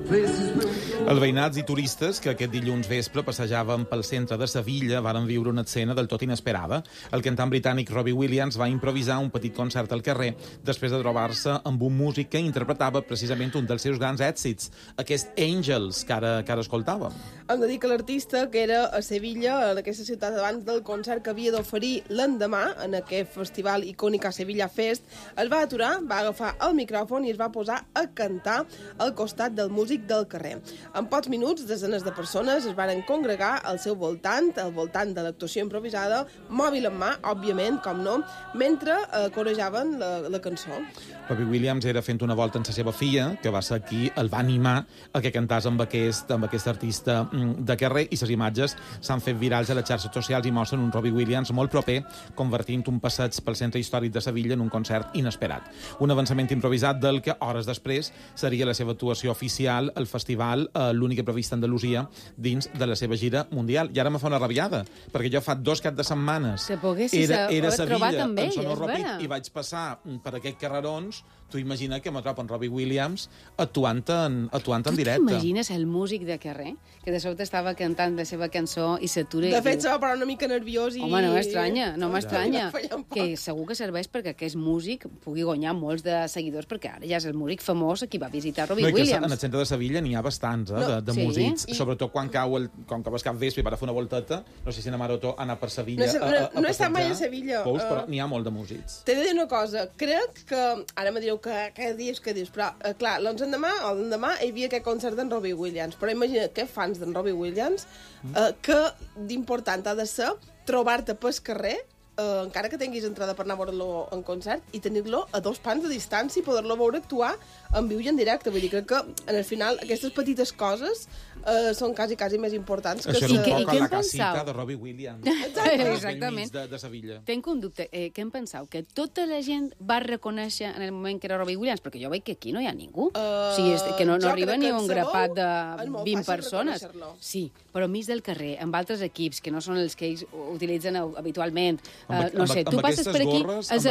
Els veïnats i turistes que aquest dilluns vespre passejaven pel centre de Sevilla varen viure una escena del tot inesperada. El cantant britànic Robbie Williams va improvisar un petit concert al carrer després de trobar-se amb un músic que interpretava precisament un dels seus grans èxits, aquest Angels, que ara escoltàvem. Hem de dir que l'artista, que era a Sevilla, en aquesta ciutat, abans del concert que havia d'oferir l'endemà, en aquest festival icònic a Sevilla Fest, es va aturar, va agafar el micròfon i es va posar a cantar al costat del músic del carrer. En pocs minuts, desenes de persones es varen congregar al seu voltant, al voltant de l'actuació improvisada, mòbil en mà, òbviament, com no, mentre corejaven la cançó. Robbie Williams era fent una volta amb la seva filla, que va ser qui el va animar a que cantàs amb aquest artista de carrer, i les imatges s'han fet virals a les xarxes socials i mostren un Robbie Williams molt proper, convertint un passeig pel centre històric de Sevilla en un concert inesperat. Un avançament improvisat del que, hores després, seria la seva actuació oficial al festival, l'única prevista a Andalusia, dins de la seva gira mundial. I ara me fa una rabiada, perquè jo fa 2 caps de setmanes era a Sevilla, en Sonor Ràpid, i vaig passar per aquests carrerons. Tu imagina que me trobo en Robbie Williams actuant en directe. Tu t'imagines el músic de carrer, que de sobte estava cantant la seva cançó i s'atura... De fet, se va parar una mica nerviós i... Home, no m'estranya. Que segur que serveix perquè aquest músic pugui guanyar molts de seguidors, perquè ara ja és el músic famós a qui va visitar Robbie Williams. En el centre de Sevilla n'hi ha bastants, de músics, sobretot quan vas cap vespre i vas a fer una volteta, no sé si a Maroto ha anat per Sevilla no he estat mai a Sevilla. Però n'hi ha molt de músics. T'he de dir una cosa, crec que... Ara me direu què dius, però clar, l'endemà hi havia aquest concert d'en Robbie Williams, però imagina que fans d'en Robbie Williams, que d'important ha de ser trobar-te pel carrer, encara que tinguis entrada per anar a veure-lo en concert, i tenir-lo a 2 pans de distància i poder-lo veure actuar en viu i en directe. Vull dir que al final aquestes petites coses són quasi més importants. Això era un poc a la casita de Robbie Williams. Exactament. De Sevilla. Tenc un dubte. Què en penseu? Que tota la gent va reconèixer en el moment que era Robbie Williams? Perquè jo veig que aquí no hi ha ningú. O sigui, que no arriba ni un grapat de 20 persones. Sí, però enmig del carrer, amb altres equips, que no són els que ells utilitzen habitualment. No sé, tu passes per aquí, ens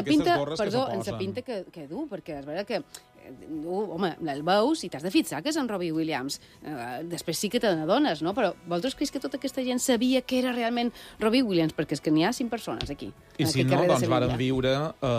pinta que du, perquè és veritat que home, el veus i t'has de fixar que és en Robbie Williams. Després sí que te n'adones, no? Però vosaltres creus que tota aquesta gent sabia que era realment Robbie Williams? Perquè és que n'hi ha 5 persones aquí. I si no, doncs varen viure...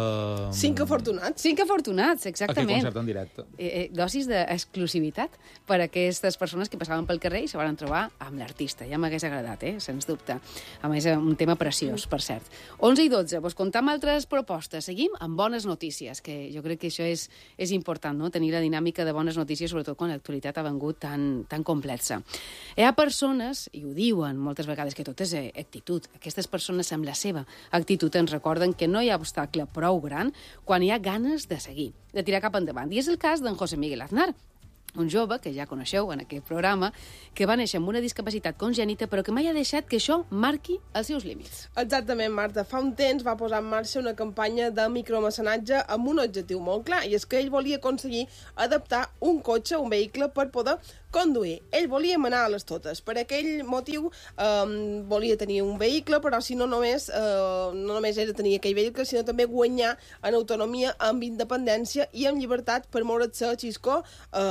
5 afortunats. 5 afortunats, exactament. Aquest concert en directe. Dosis d'exclusivitat per a aquestes persones que passaven pel carrer i se van trobar amb l'artista. Ja m'hagués agradat, sens dubte. A més, un tema preciós, per cert. 11 i 12, vos contam altres propostes. Seguim amb bones notícies, que jo crec que això és important, no? Tenir la dinàmica de bones notícies, sobretot quan l'actualitat ha vengut tan complexa. Hi ha persones, i ho diuen moltes vegades, que tot és actitud. Aquestes persones, amb la seva actitud, ens recorden que no hi ha obstacle prou gran quan hi ha ganes de seguir, de tirar cap endavant. I és el cas d'en José Miguel Aznar, un jove, que ja coneixeu en aquest programa, que va néixer amb una discapacitat congènita, però que mai ha deixat que això marqui els seus límits. Exactament, Marta. Fa un temps va posar en marxa una campanya de micromecenatge amb un objectiu molt clar, i és que ell volia aconseguir adaptar un cotxe, un vehicle, per poder conduir. Ell volia manar a les totes. Per aquell motiu volia tenir un vehicle, però si no només era tenir aquell vehicle, sinó també guanyar en autonomia, amb independència i amb llibertat per moure's a Xisco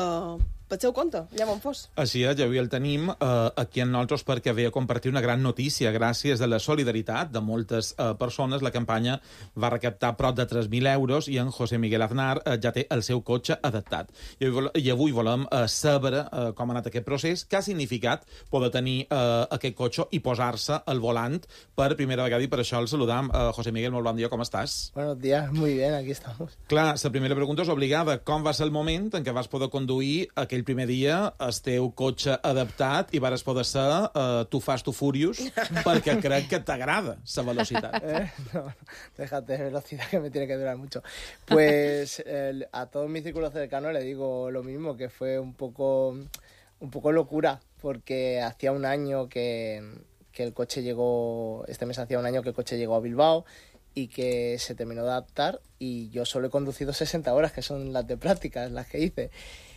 pel seu compte, allà on fos. Així és, avui el tenim aquí amb nosaltres perquè ve a compartir una gran notícia. Gràcies a la solidaritat de moltes persones, la campanya va recaptar prop de 3.000 euros i en José Miguel Aznar ja té el seu cotxe adaptat. I avui volem saber com ha anat aquest procés, què ha significat poder tenir aquest cotxe i posar-se al volant per primera vegada, i per això el saludam. José Miguel, molt bon dia, com estàs? Buenos días, muy bien, aquí estamos. Clar, la primera pregunta és obligada. Com va ser el moment en què vas poder conduir aquell primer dia el teu cotxe adaptat i vares poder ser Too Fast, Too Furious, perquè crec que t'agrada la velocitat? No, déjate de velocidad, que me tiene que durar mucho. Pues a todos mis círculos cercanos le digo lo mismo, que fue un poco locura, porque hacía un año que el coche llegó, este mes hacía un año que el coche llegó a Bilbao y que se terminó de adaptar, y yo solo he conducido 60 horas, que son las de prácticas, las que hice.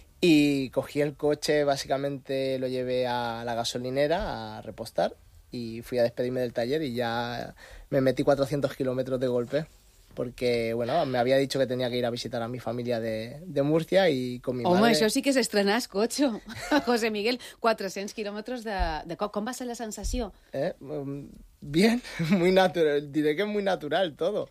Y cogí el coche, básicamente lo llevé a la gasolinera a repostar y fui a despedirme del taller y ya me metí 400 kilómetros de golpe. porque, bueno, me había dicho que tenía que ir a visitar a mi familia de Murcia y con mi madre... Home, això sí que és estrenar el cotxe. José Miguel, 400 quilòmetres de cop. Com va ser la sensació? Bien, muy natural, diré que es muy natural todo.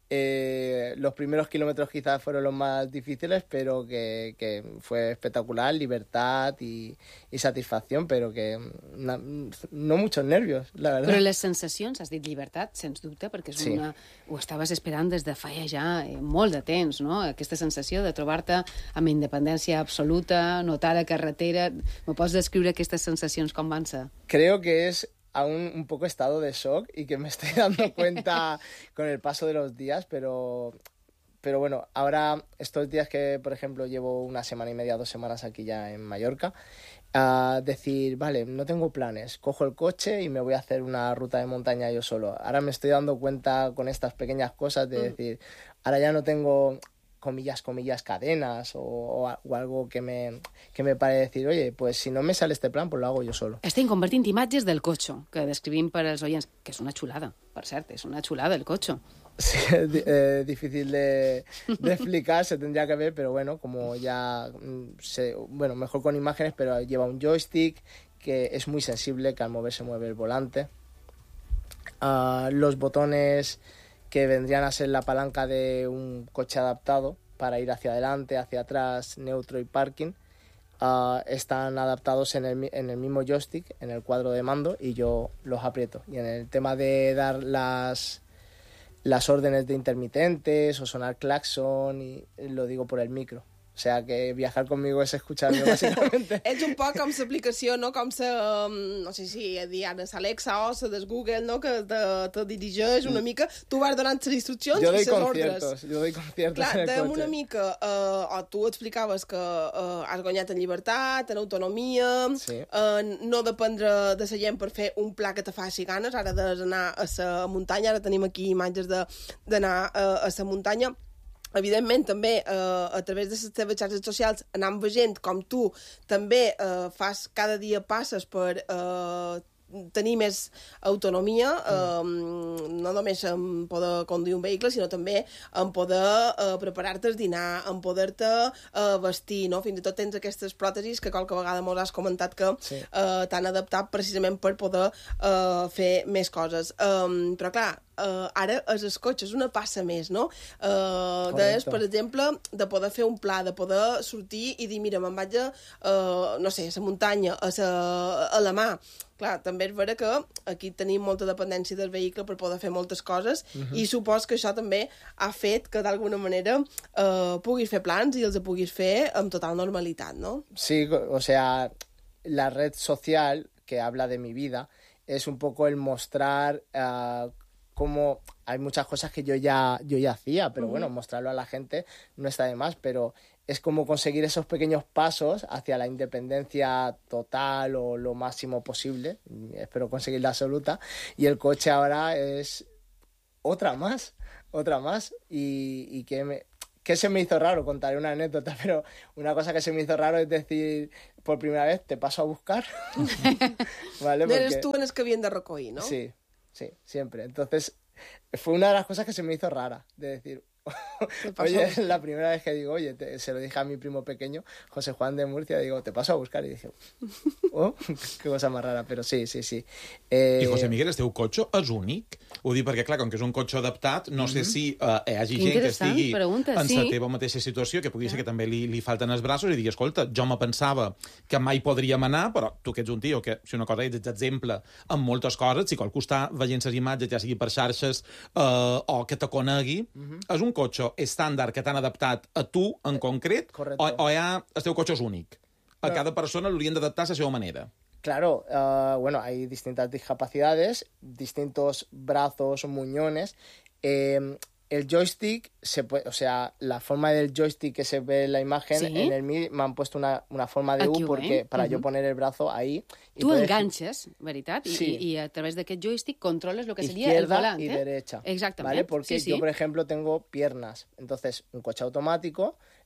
Los primeros kilómetros quizás fueron los más difíciles, pero que fue espectacular, libertad y satisfacción, pero que no muchos nervios, la verdad. Però les sensacions, has dit llibertat, sens dubte, perquè és una... Ho estaves esperant des de feia ja molt de temps, no? Aquesta sensació de trobar-te amb independència absoluta, notar la carretera... Me pots descriure aquestes sensacions com van ser? Creo que es aún un poco estado de shock y que me estoy dando cuenta con el paso de los días, pero bueno, ahora estos días que, por ejemplo, llevo una semana y media, 2 semanas aquí ya en Mallorca, decir, vale, no tengo planes, cojo el coche y me voy a hacer una ruta de montaña yo solo. Ahora me estoy dando cuenta con estas pequeñas cosas de decir, ahora ya no tengo... comillas, cadenas o algo que me pare decir, oye, pues si no me sale este plan, pues lo hago yo solo. Estem convertint imatges del cotxe, que descrivim per als oients, que és una xulada, per cert, és una xulada el cotxe. Sí, difícil de explicar, se tendría que ver, pero bueno, como ya, bueno, mejor con imágenes, pero lleva un joystick que es muy sensible, que al moverse mueve el volante. Los botones que vendrían a ser la palanca de un coche adaptado para ir hacia adelante, hacia atrás, neutro y parking, están adaptados en el mismo joystick, en el cuadro de mando, y yo los aprieto. Y en el tema de dar las órdenes de intermitentes o sonar claxon, y lo digo por el micro. O sea, que viajar conmigo es escucharme, básicamente. Ets un poc com l'aplicació, no? Com no sé si dir ara, l'Alexa o la del Google, no? Que te dirigeix una mica. Tu vas donant les instruccions i les ordres. Jo doy conciertos Clar, en el dèiem cotxe. una mica, o tu explicaves que has guanyat en llibertat, en autonomia, sí. No dependre de la gent per fer un pla que te faci ganes. Ara has d'anar a la muntanya, ara tenim aquí imatges d'anar a la muntanya. Evidentment, també, a través de les teves xarxes socials, anant veient com tu també cada dia passes per tenir més autonomia, no només en poder conduir un vehicle, sinó també en poder preparar-te el dinar, en poder-te vestir, no? Fins i tot tens aquestes pròtesis que qualque vegada mos has comentat que t'han adaptat precisament per poder fer més coses. Però clar, ara els cotxes una passa més, no? Deies, per exemple, de poder fer un pla, de poder sortir i dir, mira, me'n vaig a, no sé, a la muntanya, a la mà. Clar, també és vera que aquí tenim molta dependència del vehicle per poder fer moltes coses i supos que això també ha fet que d'alguna manera puguis fer plans i els puguis fer amb total normalitat, ¿no? Sí, o sea, la red social que habla de mi vida es un poco el mostrar cómo hay muchas cosas que yo ya hacía, pero bueno, mostrarlo a la gente no está de más, pero es como conseguir esos pequeños pasos hacia la independencia total o lo máximo posible. Espero conseguir la absoluta. Y el coche ahora es otra más. Y que se me hizo raro, contaré una anécdota, pero una cosa que se me hizo raro es decir, por primera vez, te paso a buscar. ¿Vale? Porque... Eres tú en el que viene de Rocoí, ¿no? Sí, siempre. Entonces, fue una de las cosas que se me hizo rara, de decir... Oye, es la primera vez que digo, oye, se lo dije a mi primo pequeño, José Juan de Murcia, digo, te paso a buscar, y dije, oh, qué cosa más rara, però sí. I José Miguel, el teu cotxe és únic? Ho dic perquè, clar, com que és un cotxe adaptat, no sé si hi hagi gent que estigui en la teva mateixa situació, que pugui ser que també li falten els braços, i digui, escolta, jo me pensava que mai podríem anar, però tu que ets un tio que, si una cosa ets exemple en moltes coses, si qualcú està veient les imatges, ja sigui per xarxes o que te conegui, és un cotxe estàndard que t'han adaptat a tu en concret, o ja el teu cotxe és únic? A cada persona l'haurien d'adaptar a la seva manera. Claro, bueno, hay distintas discapacidades, distintos brazos, muñones. El joystick, o sea, la forma del joystick que se ve en la imagen, en el me han puesto una forma de U porque para yo poner el brazo ahí... Tu enganches, veritat? I a través d'aquest joystick controles lo que sería el volante. Izquierda y derecha. Exactament. ¿Vale? Porque yo, por ejemplo, tengo piernas. Entonces, un coche automático,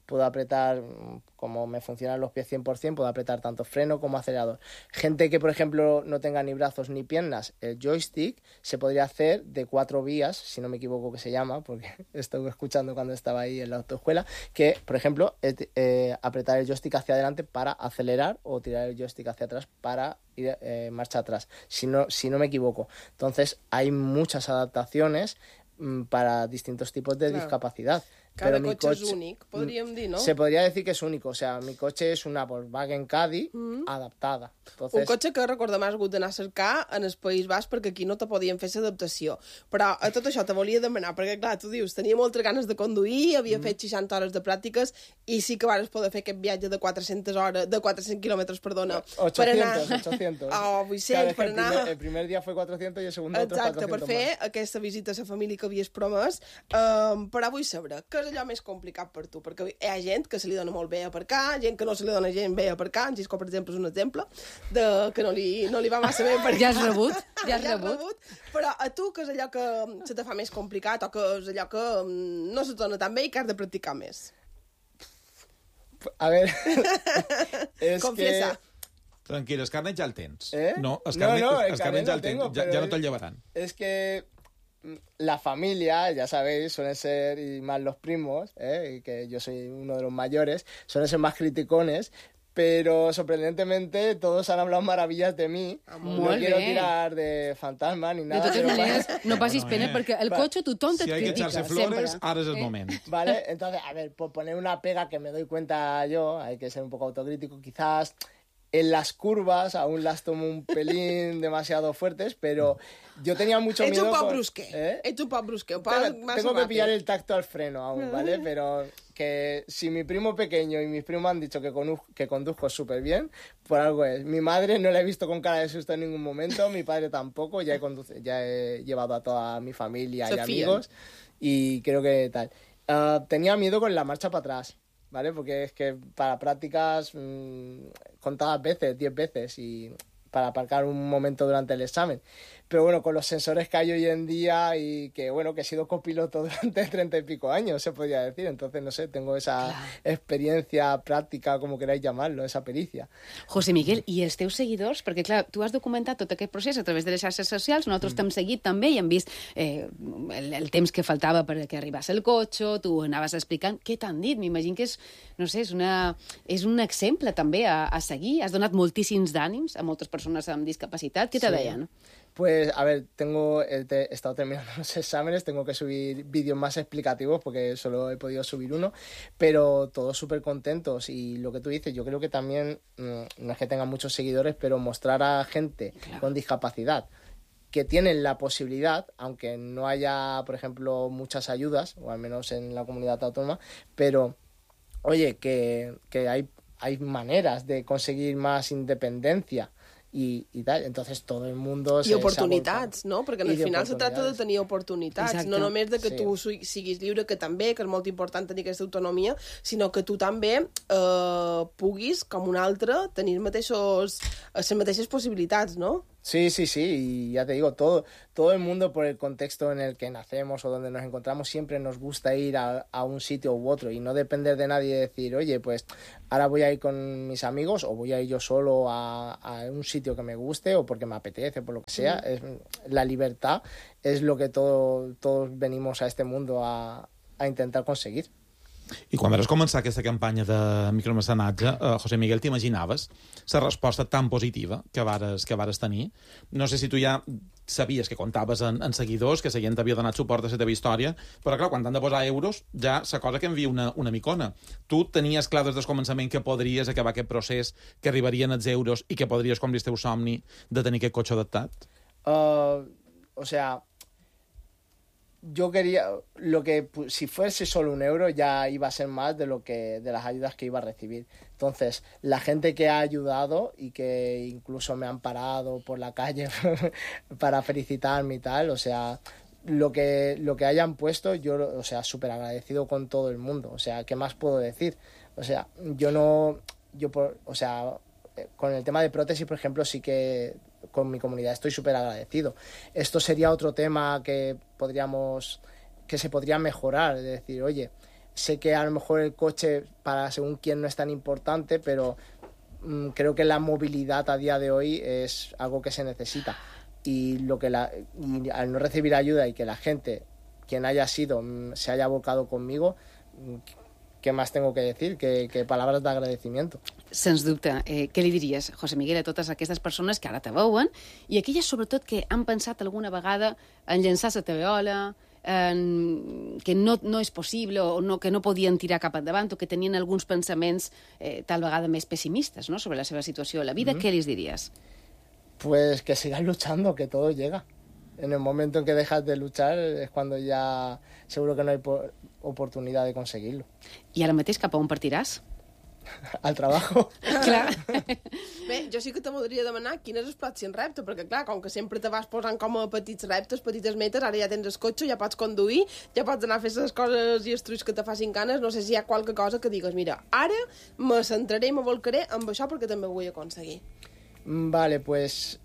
puedo apretar, como me funcionan los pies 100%, puedo apretar tanto freno como acelerador. Gente que, por ejemplo, no tenga ni brazos ni piernas, el joystick se podría hacer de 4 vías, si no me equivoco que se llama, porque estuve escuchando cuando estaba ahí en la autoescuela, que, por ejemplo, apretar el joystick hacia adelante para acelerar o tirar el joystick hacia atrás para ir marcha atrás, si no me equivoco. Entonces, hay muchas adaptaciones para distintos tipos de discapacidad. Cada cotxe és únic, podríem dir, no? Se podría decir que es único. O sea, mi coche es una Volkswagen Caddy adaptada. Entonces... Un cotxe que, recordem, has hagut d'anar a cercar en el País Basc perquè aquí no te podien fer l'adaptació. Però a tot això te volia demanar, perquè, clar, tu dius, tenia moltes ganes de conduir, havia fet 60 hores de pràctiques i sí que vas poder fer aquest viatge de 400 quilòmetres, perdona. 800. Oh, 800, per anar... El primer dia fue 400 i el segundo otros 400 per fer aquesta visita a la família que havies promès. Però vull saber, què és allò més complicat per tu? Perquè hi ha gent que se li dona molt bé aparcar, gent que no se li dona gent bé aparcar. En Gisco, per exemple, és un exemple de que no li va massa bé aparcar. Ja has rebut, ja has rebut. Però a tu, què és allò que se te fa més complicat o que és allò que no se te dona tan bé i que has de practicar més? A ver, es Confiesa. Tranquil, el carnet ja el tens. No, el carnet ja el tengo, tens, ja no te'l llevaran. Es que la familia, ya sabéis, suelen ser, y más los primos, y que yo soy uno de los mayores, suelen ser más criticones, pero sorprendentemente todos han hablado maravillas de mí. No quiero tirar de fantasma ni nada. De totes maneres, no passis pena perquè el cotxe tothom te critica. Si hay que echarse flores, ara és el moment. Vale, entonces, a ver, por poner una pega que me doy cuenta yo, hay que ser un poco autocrítico, quizás... En las curvas aún las tomo un pelín demasiado fuertes, pero yo tenía mucho miedo... Ets un poc brusque. Tengo que pillar el tacto al freno aún, ¿vale? Pero que si mi primo pequeño y mis primos han dicho que conduzco súper bien, por algo es. Mi madre no la he visto con cara de susto en ningún momento, mi padre tampoco, ya he llevado a toda mi familia y amigos, y creo que tal. Tenía miedo con la marcha para atrás. ¿Vale? Porque es que para prácticas contadas veces, 10 veces, y para aparcar un momento durante el examen. Pero bueno, con los sensores que hay hoy en día y que bueno, que he sido copiloto durante 30 y pico años, se podría decir. Entonces, no sé, tengo esa experiencia práctica, como queráis llamarlo, esa pericia. José Miguel, i els teus seguidors? Perquè, clar, tu has documentat tot aquest procés a través de les xarxes socials, nosaltres t'hem seguit també i hem vist el temps que faltava perquè arribés el cotxe, tu anaves explicant. Què t'han dit? M'imagino que és, no sé, és un exemple també a seguir. Has donat moltíssims d'ànims a moltes persones amb discapacitat. Què te deien? Pues, a ver, he estado terminando los exámenes, tengo que subir vídeos más explicativos porque solo he podido subir uno, pero todos súper contentos. Y lo que tú dices, yo creo que también, no es que tengan muchos seguidores, pero mostrar a gente con discapacidad que tienen la posibilidad, aunque no haya, por ejemplo, muchas ayudas, o al menos en la comunidad autónoma, pero, oye, que hay maneras de conseguir más independencia i tal, entonces todo el mundo... I oportunitats, no? Perquè al final se trata de tenir oportunitats, no només de que tu siguis lliure, que també, que és molt important tenir aquesta autonomia, sinó que tu també puguis, com un altre, tenir les mateixes possibilitats, no? Sí, y ya te digo, todo el mundo, por el contexto en el que nacemos o donde nos encontramos, siempre nos gusta ir a un sitio u otro y no depender de nadie y decir, oye, pues ahora voy a ir con mis amigos o voy a ir yo solo a un sitio que me guste o porque me apetece, por lo que sea. La libertad es lo que todos venimos a este mundo a intentar conseguir. I quan vas començar aquesta campanya de micromecenatge, José Miguel, t'imaginaves la resposta tan positiva que vares tenir? No sé si tu ja sabies que comptaves en seguidors, que la gent havia donat suport a la teva història, però clar, quan t'han de posar euros, ja la cosa que envia una micona. Tu tenies clar des del començament que podries acabar aquest procés, que arribarien els euros i que podries complir el teu somni de tenir aquest cotxe adaptat? O sea... Yo quería, si fuese solo €1 ya iba a ser más de las ayudas que iba a recibir. Entonces, la gente que ha ayudado y que incluso me han parado por la calle para felicitarme y tal, o sea, lo que hayan puesto, yo, o sea, súper agradecido con todo el mundo. O sea, ¿qué más puedo decir? O sea, con el tema de prótesis, por ejemplo, sí que con mi comunidad estoy súper agradecido. Esto sería otro tema que se podría mejorar, es decir, oye, sé que a lo mejor el coche para según quién no es tan importante, pero creo que la movilidad a día de hoy es algo que se necesita. Y al no recibir ayuda y que la gente, quien haya sido, se haya volcado conmigo, què més tengo que decir? Que palabras d'agradecimiento. Sens dubte. Què li diries, José Miguel, a totes aquestes persones que ara te veuen i aquelles, sobretot, que han pensat alguna vegada en llançar la tebeola, que no és possible o que no podien tirar cap endavant o que tenien alguns pensaments tal vegada més pessimistes, ¿no?, sobre la seva situació a la vida? Què li diries? Pues que sigan luchando, que todo llega. En el momento en que dejas de luchar es cuando ya seguro que no hay oportunidad de conseguirlo. I ara mateix cap a on partiràs? Al trabajo. Clar. Bé, jo sí que te voldria demanar quin és el pròxim repte, perquè clar, com que sempre te vas posant com a petits reptes, petites metes, ara ja tens el cotxe, ja pots conduir, ja pots anar a fer les coses i els trucs que te facin ganes, no sé si hi ha qualque cosa que digues, mira, ara me centraré i me volcaré amb això perquè també ho vull aconseguir. Vale, pues...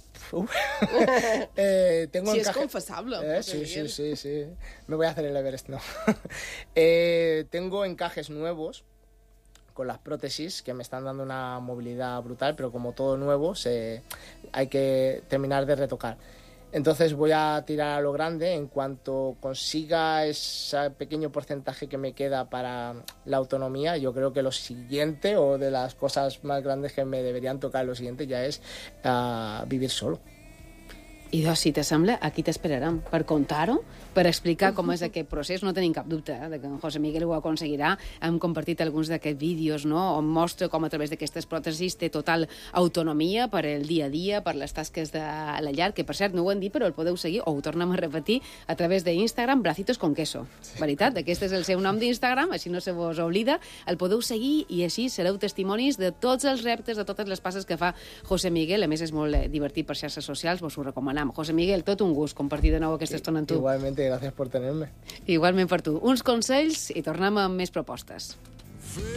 tengo si es confesable. Sí. Me voy a hacer el Everest, no. Tengo encajes nuevos con las prótesis que me están dando una movilidad brutal, pero como todo nuevo, hay que terminar de retocar. Entonces voy a tirar a lo grande. En cuanto consiga ese pequeño porcentaje que me queda para la autonomía, yo creo que lo siguiente, o de las cosas más grandes que me deberían tocar, lo siguiente ya es vivir solo. I doncs, si t'assembla, aquí t'esperarem per contar-ho, per explicar com és aquest procés. No tenim cap dubte de que en José Miguel ho aconseguirà. Hem compartit alguns d'aquests vídeos, no?, on mostra com a través d'aquestes pròtesis té total autonomia per el dia a dia, per les tasques de la llar, que per cert no ho hem dit, però el podeu seguir, o ho tornem a repetir, a través d'Instagram, Bracitos con Queso. Veritat? Aquest és el seu nom d'Instagram, així no se vos oblida. El podeu seguir i així sereu testimonis de tots els reptes, de totes les passes que fa José Miguel. A més, és molt divertit per xarxes socials, vos ho recomanem. José Miguel, tot un gust compartir de nou aquesta estona amb tu. Igualmente, gracias por tenerme. Igualment per tu. Uns consells i tornem amb més propostes.